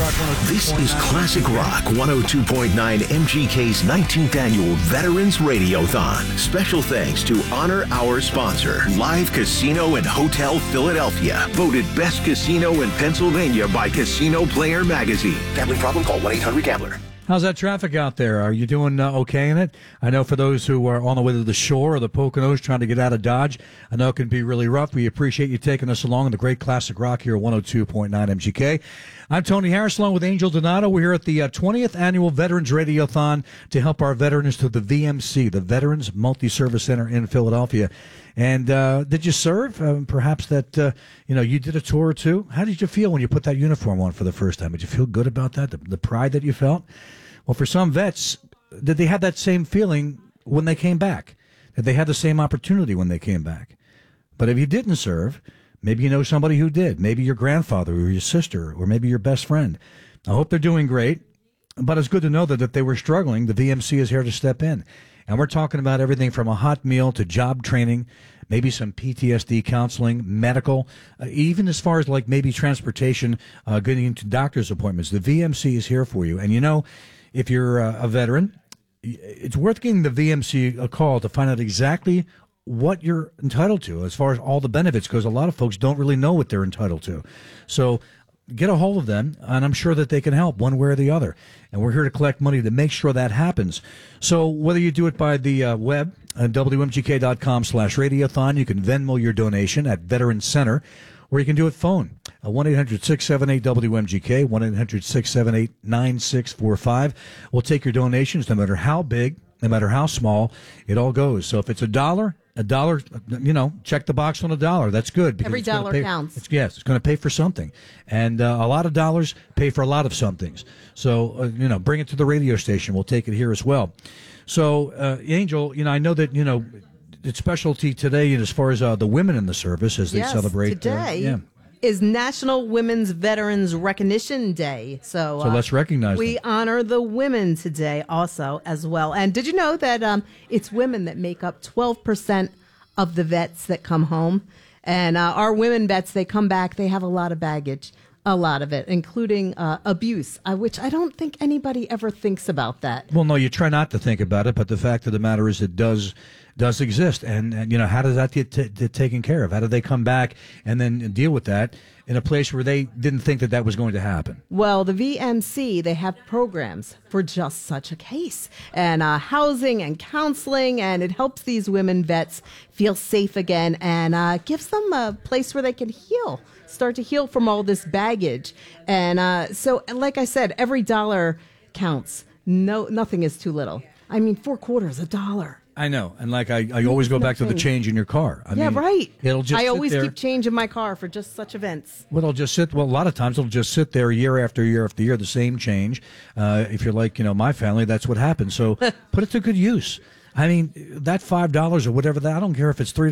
Rock 102.9. This is Classic Rock 102.9 MGK's 19th annual Veterans Radiothon. Special thanks to honor our sponsor, Live Casino and Hotel Philadelphia. Voted best casino in Pennsylvania by Casino Player Magazine. Gambling problem? Call 1-800-GAMBLER. How's that traffic out there? Are you doing okay in it? I know for those who are on the way to the shore or the Poconos trying to get out of Dodge, I know it can be really rough. We appreciate you taking us along in the great Classic Rock here at 102.9 MGK. I'm Tony Harris along with Angel Donato. We're here at the 20th Annual Veterans Radiothon to help our veterans through the VMC, the Veterans Multi-Service Center in Philadelphia. And did you serve? Perhaps that, you did a tour or two. How did you feel when you put that uniform on for the first time? Did you feel good about that, the pride that you felt? Well, for some vets, did they have that same feeling when they came back? Did they have the same opportunity when they came back? But if you didn't serve, maybe you know somebody who did. Maybe your grandfather or your sister or maybe your best friend. I hope they're doing great. But it's good to know that if they were struggling, the VMC is here to step in. And we're talking about everything from a hot meal to job training, maybe some PTSD counseling, medical, even as far as like maybe transportation, getting into doctor's appointments. The VMC is here for you. And if you're a veteran, it's worth giving the VMC a call to find out exactly what you're entitled to as far as all the benefits, because a lot of folks don't really know what they're entitled to. So get a hold of them, and I'm sure that they can help one way or the other. And we're here to collect money to make sure that happens. So whether you do it by the web, WMGK.com/radiothon, you can Venmo your donation at Veterans Center, or you can do it phone, 1-800-678-WMGK, 1-800-678-9645. We'll take your donations no matter how big, no matter how small, it all goes. So if it's $1, check the box on $1. That's good. Because every dollar counts. It's going to pay for something. And a lot of dollars pay for a lot of somethings. So, bring it to the radio station. We'll take it here as well. So, Angel, I know that, it's specialty today as far as the women in the service as they celebrate. Today is National Women's Veterans Recognition Day. So let's recognize we them. honor the women today also as well. And did you know that it's women that make up 12% of the vets that come home? And our women vets, they come back, they have a lot of baggage. A lot of it, including abuse, which I don't think anybody ever thinks about that. Well, no, you try not to think about it, but the fact of the matter is it does exist. And how does that get taken care of? How do they come back and then deal with that in a place where they didn't think that was going to happen? Well, the VMC, they have programs for just such a case, and housing and counseling, and it helps these women vets feel safe again and gives them a place where they can start to heal from all this baggage. And so, like I said, every dollar counts. No, nothing is too little. I mean, 4 quarters, $1. I know, and like I always go back to the change in your car. I mean, right. It'll just I always keep change in my car for just such events. Well, it'll just sit. Well, a lot of times it'll just sit there year after year after year, the same change. If you're like my family, that's what happens. So put it to good use. I mean, that $5 or whatever I don't care if it's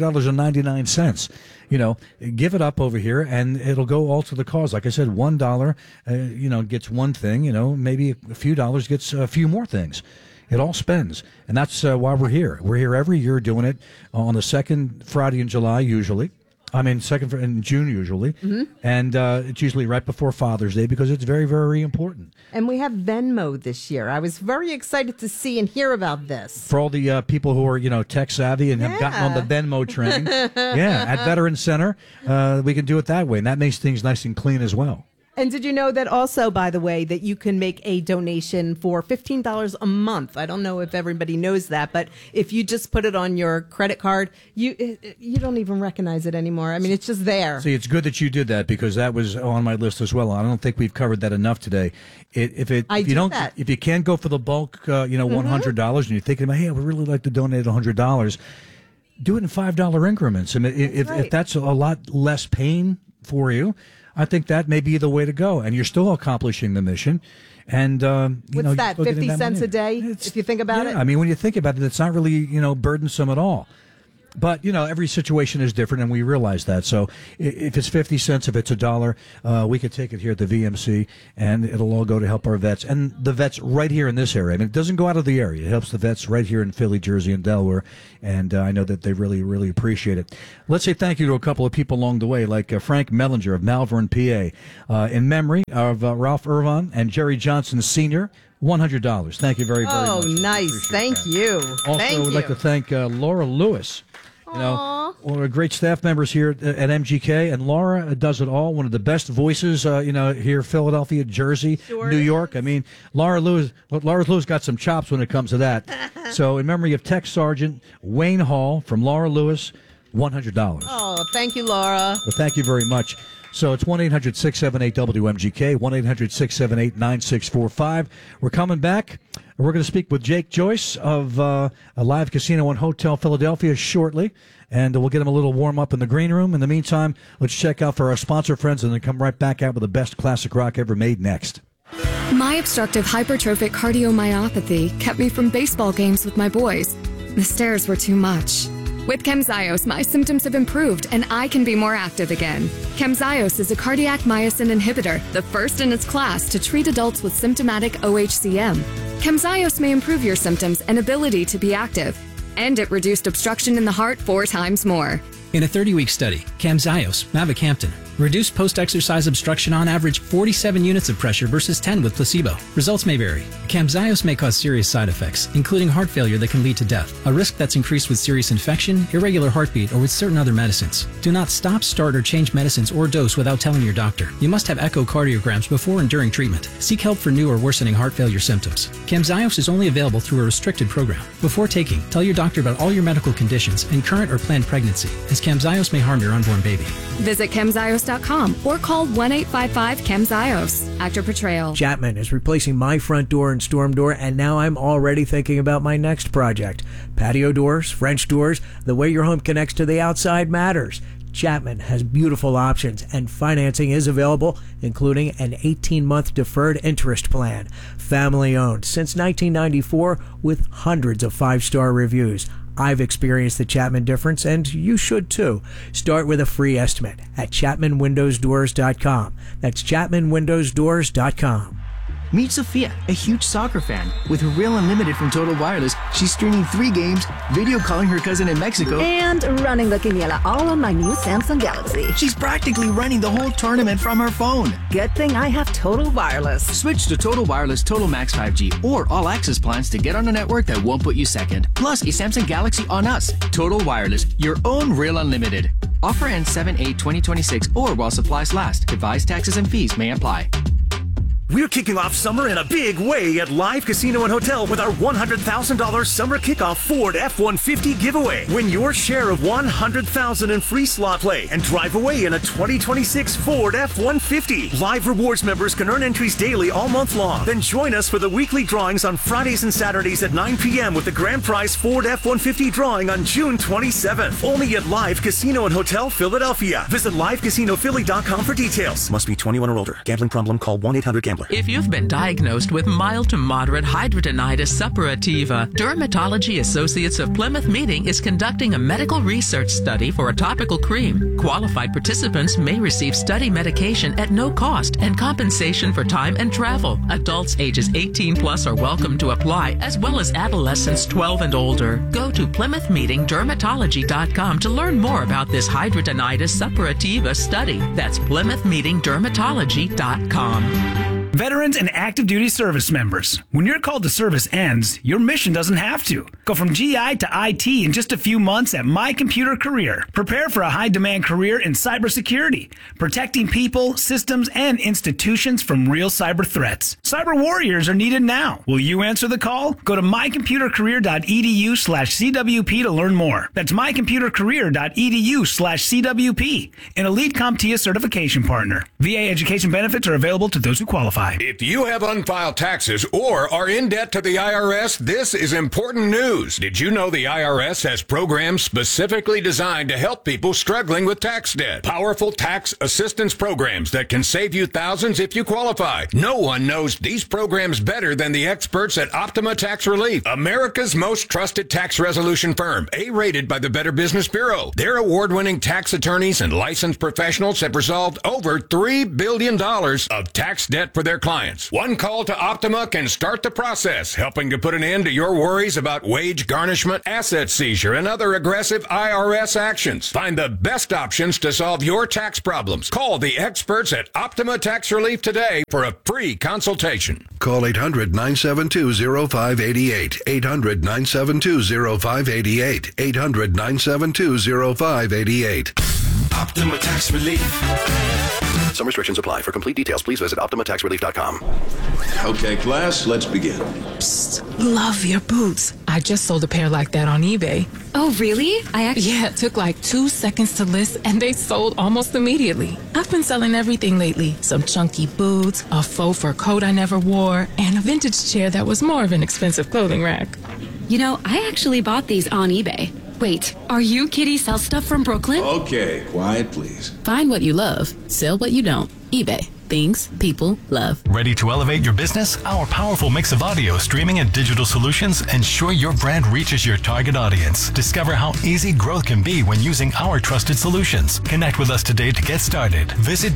$3.99. Give it up over here, and it'll go all to the cause. Like I said, $1, gets one thing. Maybe a few dollars gets a few more things. It all spends, and that's why we're here. We're here every year doing it on the second Friday in July, usually. Second in June, usually. Mm-hmm. And it's usually right before Father's Day because it's very, very important. And we have Venmo this year. I was very excited to see and hear about this. For all the people who are, tech savvy and have gotten on the Venmo train. At Veterans Center, we can do it that way, and that makes things nice and clean as well. And did you know that also, by the way, that you can make a donation for $15 a month? I don't know if everybody knows that, but if you just put it on your credit card, you don't even recognize it anymore. I mean, it's just there. See, it's good that you did that because that was on my list as well. I don't think we've covered that enough today. If you can't go for the bulk, $100, and you're thinking about, hey, I would really like to donate $100, do it in $5 increments. And if that's a lot less pain for you, I think that may be the way to go, and you're still accomplishing the mission. And what's that? 50 cents a day, if you think about it. I mean, when you think about it, it's not really burdensome at all. But, every situation is different, and we realize that. So if it's 50 cents, if it's $1, we could take it here at the VMC, and it'll all go to help our vets. And the vets right here in this area. I mean, it doesn't go out of the area. It helps the vets right here in Philly, Jersey, and Delaware. And I know that they really, really appreciate it. Let's say thank you to a couple of people along the way, like Frank Mellinger of Malvern, PA, in memory of Ralph Irvine and Jerry Johnson Sr., $100. Thank you very, very much. Oh, nice. Thank you. Also, we'd like to thank Laura Lewis. One of the great staff members here at MGK, and Laura does it all. One of the best voices, here, Philadelphia, Jersey, New York. I mean, Laura Lewis got some chops when it comes to that. So, in memory of Tech Sergeant Wayne Hall from Laura Lewis, $100. Oh, thank you, Laura. Well, thank you very much. So it's 1-800-678-WMGK, 1-800-678-9645. We're coming back. We're going to speak with Jake Joyce of a Live Casino and Hotel Philadelphia shortly, and we'll get him a little warm-up in the green room. In the meantime, let's check out for our sponsor friends and then come right back out with the best classic rock ever made next. My obstructive hypertrophic cardiomyopathy kept me from baseball games with my boys. The stairs were too much. With Camzyos, my symptoms have improved and I can be more active again. Camzyos is a cardiac myosin inhibitor, the first in its class to treat adults with symptomatic OHCM. Camzyos may improve your symptoms and ability to be active, and it reduced obstruction in the heart 4 times more. In a 30-week study, Camzyos, mavacamten, reduced post-exercise obstruction on average 47 units of pressure versus 10 with placebo. Results may vary. Camzyos may cause serious side effects, including heart failure that can lead to death, a risk that's increased with serious infection, irregular heartbeat, or with certain other medicines. Do not stop, start, or change medicines or dose without telling your doctor. You must have echocardiograms before and during treatment. Seek help for new or worsening heart failure symptoms. Camzyos is only available through a restricted program. Before taking, tell your doctor about all your medical conditions and current or planned pregnancy, as Camzyos may harm your unborn baby. Visit Camzyos.com or call 1-855-CAMZYOS. Actor portrayal. Chapman is replacing my front door and storm door, and now I'm already thinking about my next project. Patio doors, French doors, the way your home connects to the outside matters. Chapman has beautiful options, and financing is available, including an 18-month deferred interest plan. Family owned since 1994 with hundreds of 5-star reviews. I've experienced the Chapman difference, and you should too. Start with a free estimate at ChapmanWindowsDoors.com. That's ChapmanWindowsDoors.com. Meet Sophia, a huge soccer fan. With her Real Unlimited from Total Wireless, she's streaming 3 games, video calling her cousin in Mexico, and running the quiniela all on my new Samsung Galaxy. She's practically running the whole tournament from her phone. Good thing I have Total Wireless. Switch to Total Wireless Total Max 5G or All Access plans to get on a network that won't put you second. Plus, a Samsung Galaxy on us. Total Wireless, your own Real Unlimited. Offer ends 7/8/2026 or while supplies last. Device taxes and fees may apply. We're kicking off summer in a big way at Live Casino and Hotel with our $100,000 summer kickoff Ford F-150 giveaway. Win your share of $100,000 in free slot play and drive away in a 2026 Ford F-150. Live Rewards members can earn entries daily all month long. Then join us for the weekly drawings on Fridays and Saturdays at 9 p.m. with the grand prize Ford F-150 drawing on June 27th. Only at Live Casino and Hotel Philadelphia. Visit LiveCasinoPhilly.com for details. Must be 21 or older. Gambling problem? Call 1-800-GAMBLER. If you've been diagnosed with mild to moderate hidradenitis suppurativa, Dermatology Associates of Plymouth Meeting is conducting a medical research study for a topical cream. Qualified participants may receive study medication at no cost and compensation for time and travel. Adults ages 18 plus are welcome to apply, as well as adolescents 12 and older. Go to PlymouthMeetingDermatology.com to learn more about this hidradenitis suppurativa study. That's PlymouthMeetingDermatology.com. Veterans and active duty service members, when your call to service ends, your mission doesn't have to. Go from GI to IT in just a few months at My Computer Career. Prepare for a high-demand career in cybersecurity, protecting people, systems, and institutions from real cyber threats. Cyber warriors are needed now. Will you answer the call? Go to mycomputercareer.edu/CWP to learn more. That's mycomputercareer.edu/CWP, an elite CompTIA certification partner. VA education benefits are available to those who qualify. qualify. If you have unfiled taxes or are in debt to the IRS, this is important news. Did you know the IRS has programs specifically designed to help people struggling with tax debt? Powerful tax assistance programs that can save you thousands if you qualify. No one knows these programs better than the experts at Optima Tax Relief, America's most trusted tax resolution firm, A-rated by the Better Business Bureau. Their award-winning tax attorneys and licensed professionals have resolved over $3 billion of tax debt for their clients. One call to Optima can start the process, helping to put an end to your worries about wage garnishment, asset seizure, and other aggressive IRS actions. Find the best options to solve your tax problems. Call the experts at Optima Tax Relief today for a free consultation. Call 800-972-0588. 800-972-0588. 800-972-0588. Optima Tax Relief. Some restrictions apply. For complete details, please visit OptimaTaxRelief.com. Okay, class, let's begin. Psst, love your boots. I just sold a pair like that on eBay. Oh, really? Yeah, it took like 2 seconds to list, and they sold almost immediately. I've been selling everything lately. Some chunky boots, a faux fur coat I never wore, and a vintage chair that was more of an expensive clothing rack. You know, I actually bought these on eBay. Wait, are you Kitty Sell Stuff from Brooklyn? Okay, quiet, please. Find what you love. Sell what you don't. eBay. Things people love. Ready to elevate your business? Our powerful mix of audio, streaming, and digital solutions ensure your brand reaches your target audience. Discover how easy growth can be when using our trusted solutions. Connect with us today to get started. Visit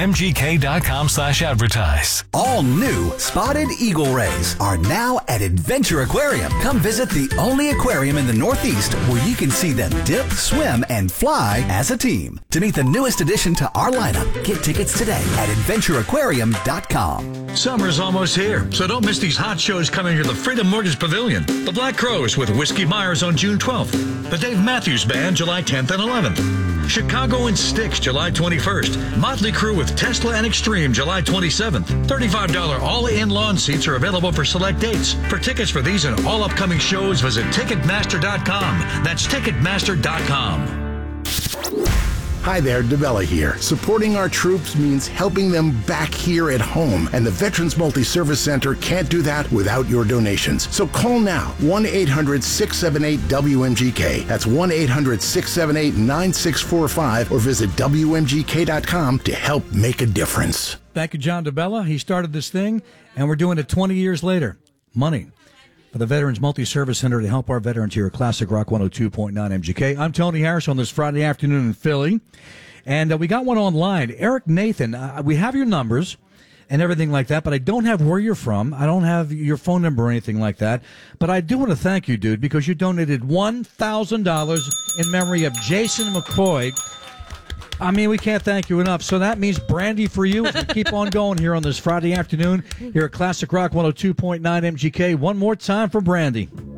WMGK.com/advertise. All new spotted eagle rays are now at Adventure Aquarium. Come visit the only aquarium in the Northeast where you can see them dip, swim, and fly as a team. To meet the newest addition to our lineup, get tickets today at AdventureAquarium.com. Summer's almost here, so don't miss these hot shows coming to the Freedom Mortgage Pavilion. The Black Crowes with Whiskey Myers on June 12th. The Dave Matthews Band, July 10th and 11th. Chicago and Styx, July 21st. Motley Crue with Tesla and Extreme, July 27th. $35 all-in lawn seats are available for select dates. For tickets for these and all upcoming shows, visit Ticketmaster.com. That's Ticketmaster.com. Hi there, DeBella here. Supporting our troops means helping them back here at home, and the Veterans Multi-Service Center can't do that without your donations. So call now, 1-800-678-WMGK. That's 1-800-678-9645, or visit WMGK.com to help make a difference. Thank you, John DeBella. He started this thing, and we're doing it 20 years later. Money for the Veterans Multi-Service Center to help our veterans here at Classic Rock 102.9 MGK. I'm Tony Harris on this Friday afternoon in Philly, and we got one online. Eric Nathan, we have your numbers and everything like that, but I don't have where you're from. I don't have your phone number or anything like that, but I do want to thank you, dude, because you donated $1,000 in memory of Jason McCoy. I mean, we can't thank you enough. So that means brandy for you as we keep on going here on this Friday afternoon here at Classic Rock 102.9 MGK. One more time for brandy.